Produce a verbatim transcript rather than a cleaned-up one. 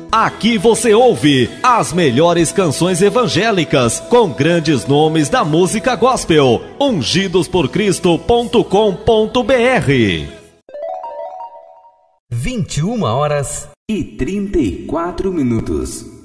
Aqui você ouve as melhores canções evangélicas com grandes nomes da música gospel. ungidos por cristo ponto com ponto br. vinte e uma horas e trinta e quatro minutos.